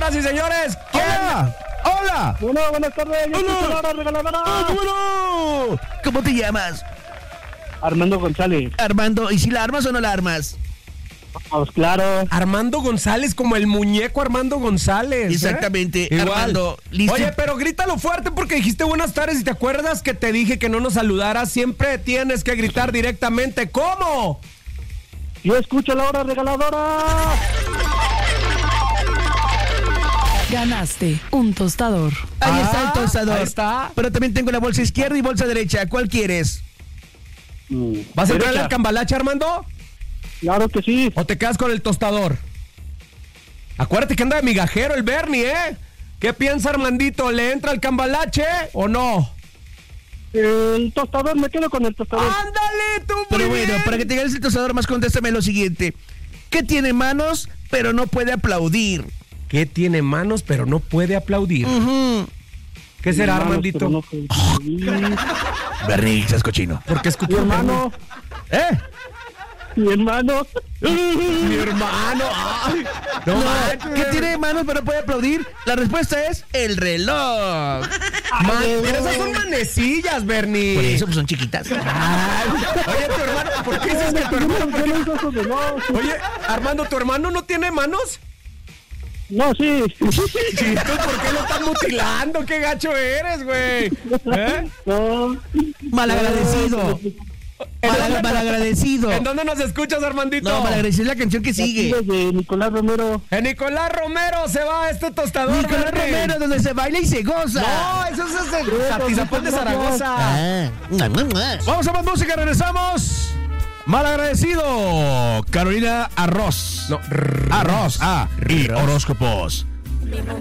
señoras y señores. ¡Hola! ¡Hola! Bueno, buenas tardes. Yo escucho la hora regaladora. ¡Bueno! ¿Cómo te llamas? Armando González. Armando, ¿y si la armas o no la armas? Pues claro. Armando González, como el muñeco Armando González. Exactamente, Igual. Armando, listo. Oye, pero grítalo fuerte porque dijiste buenas tardes y te acuerdas que te dije que no nos saludaras. Siempre tienes que gritar directamente. ¿Cómo? Yo escucho la hora regaladora. Ganaste un tostador. Ahí está el tostador. Ahí está. Pero también tengo la bolsa izquierda y bolsa derecha. ¿Cuál quieres? ¿Vas a entrarle Derecha. al cambalache, Armando? Claro que sí. ¿O te quedas con el tostador? Acuérdate que anda de migajero el Bernie, ¿eh? ¿Qué piensa Armandito? ¿Le entra el cambalache o no? El tostador, me quedo con el tostador. ¡Ándale, tú! Pero muy bueno, bien. para que te ganes el tostador más, contéstame lo siguiente. ¿Qué tiene manos, pero no puede aplaudir? ¿Qué tiene manos pero no puede aplaudir? ¿Qué será, Hermanos, Armandito? pero no puedo escribir. Bernie, seas cochino. Porque Mi escucho hermano. Mi hermano. Mi hermano. Ay, no, manches. ¿Qué tiene manos, pero no puede aplaudir? La respuesta es el reloj. Pero esas son manecillas, Bernie. Por eso pues, son chiquitas. Ay, oye, tu hermano, ¿por qué dices que tu hermano? Yo no uso esos relojes. Oye, Armando, ¿tu hermano no tiene manos? No, sí. Chito, ¿por qué lo estás mutilando? ¡Qué gacho eres, güey! ¿Eh? No. Malagradecido. Malagradecido. ¿En dónde nos escuchas, Armandito? No, malagradecido es la canción que sigue. De Nicolás Romero. Nicolás Romero se va a este tostador. Nicolás Bernie. Romero, donde se baila y se goza. No, eso es el Satizapán de Zaragoza. Ah. Vamos a más música, regresamos. Malagradecido. Carolina Arroz. No, Arroz. Y horóscopos.